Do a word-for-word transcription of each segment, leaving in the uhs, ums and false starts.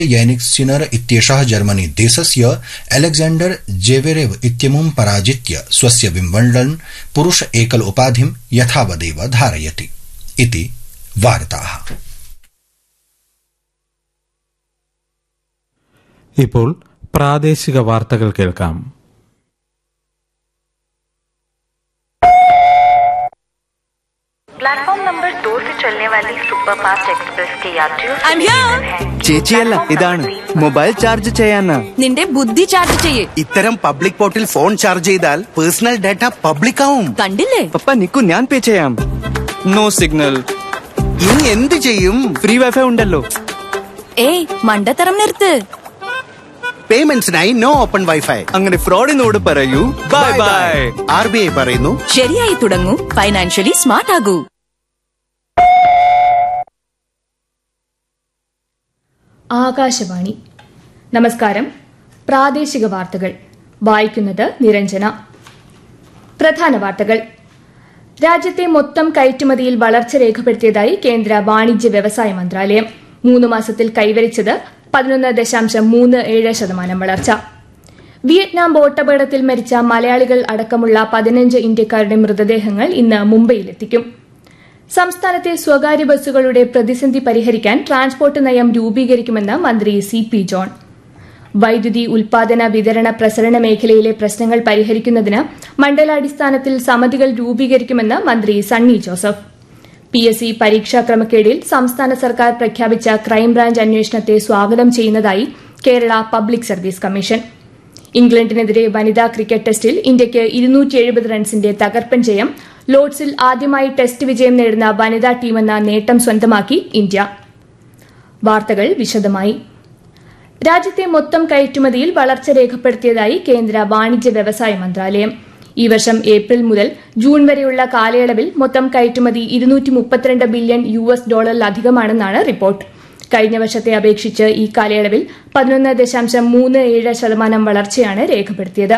Jannik Sinner इत्येषः Germany देशस्य Alexander जेवेरेव इत्यमुं पराजित्य स्वस्य विम्बल्डन् पुरुष एकल उपाधिं यथावदेव धारयति इति वार्ताः। ഇപ്പോൾ പ്രാദേശിക വാർത്തകൾ കേൾക്കാം. प्लेटफॉर्म नंबर दो से चलने वाली सुपरफास्ट एक्सप्रेस के यात्रियों ചേച്ചിയല്ല ഇതാണ് മൊബൈൽ ചാർജ് ചെയ്യാനാ. നിന്റെ ബുദ്ധി ചാർജ് ചെയ്യേ. ഇത്തരം പബ്ലിക് പോർട്ടിൽ ഫോൺ ചാർജ് ചെയ്താൽ പേഴ്സണൽ ഡാറ്റ പബ്ലിക് ആവും. കണ്ടില്ലേ? പപ്പ നിക്കു ഞാൻ പേ ചെയ്യാം. No signal. ഇനി എന്ത് ചെയ്യും? ഫ്രീ വൈഫൈ ഉണ്ടല്ലോ. ഏയ് മണ്ടത്തരം നിർത്ത്. പേയ്മെന്റ്സിനായി നോ ഓപ്പൺ വൈഫൈ. അങ്ങനെ ഫ്രോഡിനോട് പറയൂ bye bye. R B I പറയുന്നു ശരിയായി തുടങ്ങൂ, ഫൈനാൻഷ്യലി സ്മാർട്ട് ആകൂ. ആകാശവാണി. നമസ്കാരം. പ്രാദേശിക വാർത്തകൾ വായിക്കുന്നത് നിരഞ്ജന. പ്രധാന വാർത്തകൾ. രാജ്യത്തെ മൊത്തം കയറ്റുമതിയിൽ വളർച്ച രേഖപ്പെടുത്തിയതായി കേന്ദ്ര വാണിജ്യ വ്യവസായ മന്ത്രാലയം. മൂന്ന് മാസത്തിൽ കൈവരിച്ചത് പതിനൊന്ന് ദശാംശം മൂന്ന് ഏഴ് ശതമാനം വളർച്ച. വിയറ്റ്നാം ബോട്ടപകടത്തിൽ മരിച്ച മലയാളികൾ അടക്കമുള്ള പതിനഞ്ച് ഇന്ത്യക്കാരുടെ മൃതദേഹങ്ങൾ ഇന്ന് മുംബൈയിലെത്തിക്കും. സംസ്ഥാനത്തെ സ്വകാര്യ ബസ്സുകളുടെ പ്രതിസന്ധി പരിഹരിക്കാൻ ട്രാൻസ്പോർട്ട് നയം രൂപീകരിക്കുമെന്ന് മന്ത്രി സി പി ജോൺ. വൈദ്യുതി ഉൽപാദന വിതരണ പ്രസരണ മേഖലയിലെ പ്രശ്നങ്ങൾ പരിഹരിക്കുന്നതിന് മണ്ഡലാടിസ്ഥാനത്തിൽ സമിതികൾ രൂപീകരിക്കുമെന്ന് മന്ത്രി Sunny Joseph. P S C പരീക്ഷാ ക്രമക്കേടിൽ സംസ്ഥാന സർക്കാർ പ്രഖ്യാപിച്ച ക്രൈംബ്രാഞ്ച് അന്വേഷണത്തെ സ്വാഗതം ചെയ്യുന്നതായി കേരള പബ്ലിക് സർവീസ് കമ്മീഷൻ. ഇംഗ്ലണ്ടിനെതിരെ വനിതാ ക്രിക്കറ്റ് ടെസ്റ്റിൽ ഇന്ത്യയ്ക്ക് ഇരുന്നൂറ്റി എഴുപത് റൺസിന്റെ തകർപ്പൻ ജയം. ലോർഡ്സിൽ ആദ്യമായി ടെസ്റ്റ് വിജയം നേടുന്ന വനിതാ ടീമെന്ന നേട്ടം സ്വന്തമാക്കി ഇന്ത്യ. വാർത്തകൾ വിശദമായി. രാജ്യത്തെ മൊത്തം കയറ്റുമതിയിൽ വളർച്ച രേഖപ്പെടുത്തിയതായി കേന്ദ്ര വാണിജ്യ വ്യവസായ മന്ത്രാലയം. ഈ വർഷം ഏപ്രിൽ മുതൽ ജൂൺ വരെയുള്ള കാലയളവിൽ മൊത്തം കയറ്റുമതി ഇരുന്നൂറ്റി മുപ്പത്തിരണ്ട് ബില്യൺ യു എസ് ഡോളറിലധികമാണെന്നാണ് റിപ്പോർട്ട്. കഴിഞ്ഞ വർഷത്തെ അപേക്ഷിച്ച് ഈ കാലയളവിൽ പതിനൊന്ന് ദശാംശം മൂന്ന് ഏഴ് ശതമാനം വളർച്ചയാണ് രേഖപ്പെടുത്തിയത്.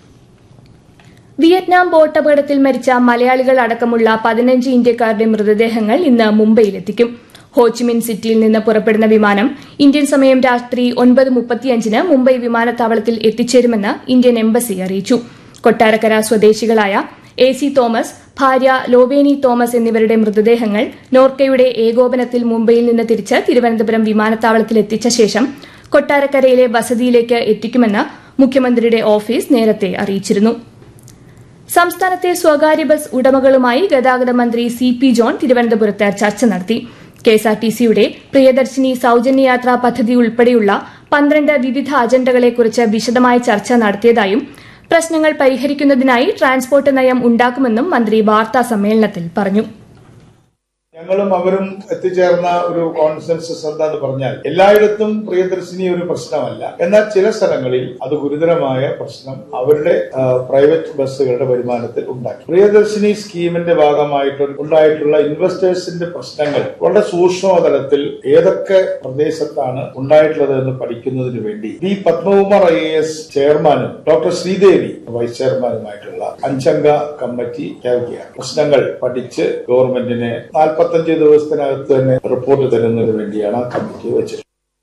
വിയറ്റ്നാം ബോട്ടപകടത്തിൽ മരിച്ച മലയാളികൾ അടക്കമുള്ള പതിനഞ്ച് ഇന്ത്യക്കാരുടെ മൃതദേഹങ്ങൾ ഇന്ന് മുംബൈയിലെത്തിക്കും. ഹോച്ചിമിൻ സിറ്റിയിൽ നിന്ന് പുറപ്പെടുന്ന വിമാനം ഇന്ത്യൻ സമയം രാത്രി ഒൻപത് മുപ്പത്തിയഞ്ചിന് മുംബൈ വിമാനത്താവളത്തിൽ എത്തിച്ചേരുമെന്ന് ഇന്ത്യൻ എംബസി അറിയിച്ചു. കൊട്ടാരക്കര സ്വദേശികളായ എ സി തോമസ്, ഭാര്യ ലോവേനി തോമസ് എന്നിവരുടെ മൃതദേഹങ്ങൾ നോർക്കയുടെ ഏകോപനത്തിൽ മുംബൈയിൽ നിന്ന് തിരിച്ച് തിരുവനന്തപുരം വിമാനത്താവളത്തിൽ എത്തിച്ച ശേഷം കൊട്ടാരക്കരയിലെ വസതിയിലേക്ക് എത്തിക്കുമെന്ന് മുഖ്യമന്ത്രിയുടെ ഓഫീസ് നേരത്തെ അറിയിച്ചിരുന്നു. സംസ്ഥാനത്തെ സ്വകാര്യ ബസ് ഉടമകളുമായി ഗതാഗത മന്ത്രി സി പി ജോൺ തിരുവനന്തപുരത്ത് ചർച്ച നടത്തി. കെഎസ്ആർടിസിയുടെ പ്രിയദർശിനി സൌജന്യ യാത്രാ പദ്ധതി ഉൾപ്പെടെയുള്ള പന്ത്രണ്ട് വിവിധ അജണ്ടകളെക്കുറിച്ച് വിശദമായ ചർച്ച നടത്തിയതായും പ്രശ്നങ്ങൾ പരിഹരിക്കുന്നതിനായി ട്രാൻസ്പോർട്ട് നയം ഉണ്ടാക്കുമെന്നും മന്ത്രി വാർത്താ സമ്മേളനത്തിൽ പറഞ്ഞു. ഞങ്ങളും അവരും എത്തിച്ചേർന്ന ഒരു കോൺസെൻസസ് എന്താന്ന് പറഞ്ഞാൽ എല്ലായിടത്തും പ്രിയദർശിനി ഒരു പ്രശ്നമല്ല, എന്നാൽ ചില സ്ഥലങ്ങളിൽ അത് ഗുരുതരമായ പ്രശ്നം അവരുടെ പ്രൈവറ്റ് ബസ്സുകളുടെ വരുമാനത്തിൽ ഉണ്ടാക്കി. പ്രിയദർശിനി സ്കീമിന്റെ ഭാഗമായിട്ട് ഉണ്ടായിട്ടുള്ള ഇൻവെസ്റ്റേഴ്സിന്റെ പ്രശ്നങ്ങൾ വളരെ സൂക്ഷ്മതലത്തിൽ ഏതൊക്കെ പ്രദേശത്താണ് ഉണ്ടായിട്ടുള്ളത് എന്ന് പഠിക്കുന്നതിന് വേണ്ടി V Padmakumar I A S ചെയർമാനും ഡോക്ടർ ശ്രീദേവി വൈസ് ചെയർമാനുമായിട്ടുള്ള അഞ്ചംഗ കമ്മിറ്റി ചേർക്കുകയാണ്. പ്രശ്നങ്ങൾ പഠിച്ച് ഗവൺമെന്റിനെ നാൽപ്പത്തി പത്തഞ്ച് ദിവസത്തിനകത്ത് തന്നെ റിപ്പോർട്ട് തരുന്നതിന് വേണ്ടിയാണ് ആ കമ്മിറ്റി വെച്ചത്.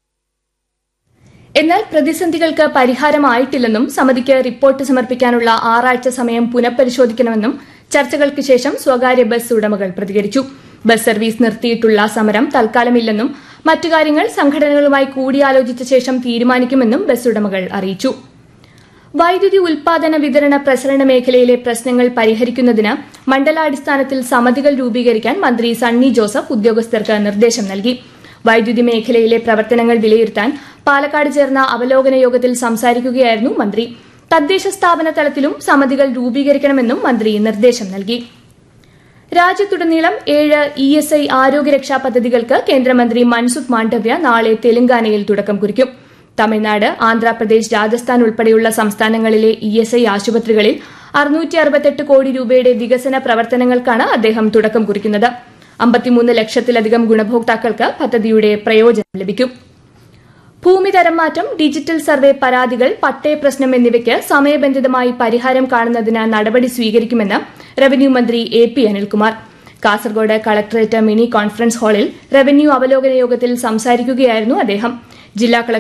എന്നാൽ പ്രതിസന്ധികൾക്ക് പരിഹാരമായിട്ടില്ലെന്നും സമിതിക്ക് റിപ്പോർട്ട് സമർപ്പിക്കാനുള്ള ആറാഴ്ച സമയം പുനഃപരിശോധിക്കണമെന്നും ചർച്ചകൾക്ക് ശേഷം സ്വകാര്യ ബസ് ഉടമകൾ പ്രതികരിച്ചു. ബസ് സർവീസ് നിർത്തിയിട്ടുള്ള സമരം തൽക്കാലമില്ലെന്നും മറ്റു കാര്യങ്ങൾ സംഘടനകളുമായി കൂടിയാലോചിച്ച ശേഷം തീരുമാനിക്കുമെന്നും ബസ് ഉടമകൾ അറിയിച്ചു. വൈദ്യുതി ഉൽപാദന വിതരണ പ്രസരണ മേഖലയിലെ പ്രശ്നങ്ങൾ പരിഹരിക്കുന്നതിന് മണ്ഡലാടിസ്ഥാനത്തിൽ സമിതികൾ രൂപീകരിക്കാൻ മന്ത്രി സണ്ണി ജോസഫ് ഉദ്യോഗസ്ഥർക്ക് നിർദ്ദേശം നൽകി. വൈദ്യുതി മേഖലയിലെ പ്രവർത്തനങ്ങൾ വിലയിരുത്താൻ പാലക്കാട് ചേർന്ന അവലോകന യോഗത്തിൽ സംസാരിക്കുകയായിരുന്നു മന്ത്രി. തദ്ദേശ സ്ഥാപന തലത്തിലും സമിതികൾ രൂപീകരിക്കണമെന്നും മന്ത്രി നിർദ്ദേശം നൽകി. രാജ്യത്തുടനീളം ഏഴ് ഇ എസ് ഐ ആരോഗ്യരക്ഷാ പദ്ധതികൾക്ക് കേന്ദ്രമന്ത്രി മൻസുഖ് മാണ്ഡവ്യ നാളെ തെലങ്കാനയിൽ തുടക്കം കുറിക്കും. തമിഴ്നാട്, ആന്ധ്രാപ്രദേശ്, രാജസ്ഥാൻ ഉൾപ്പെടെയുള്ള സംസ്ഥാനങ്ങളിലെ ഇ എസ് ഐ ആശുപത്രികളിൽ അറുന്നൂറ്റി അറുപത്തെട്ട് കോടി രൂപയുടെ വികസന പ്രവർത്തനങ്ങൾക്കാണ് അദ്ദേഹം തുടക്കം കുറിക്കുന്നത്. അമ്പത്തിമൂന്ന് ലക്ഷത്തിലധികം ഗുണഭോക്താക്കൾക്ക് പദ്ധതിയുടെ പ്രയോജനം ലഭിക്കും. ഭൂമി തരംമാറ്റം, ഡിജിറ്റൽ സർവേ പരാതികൾ, പട്ടയ പ്രശ്നം എന്നിവയ്ക്ക് സമയബന്ധിതമായി പരിഹാരം കാണുന്നതിന് നടപടി സ്വീകരിക്കുമെന്ന് റവന്യൂ മന്ത്രി A P Anilkumar. Kasaragod collectorate mini conference ഹാളിൽ റവന്യൂ അവലോകന യോഗത്തിൽ സംസാരിക്കുകയായിരുന്നു അദ്ദേഹം. ജില്ലാ കളക്ടർ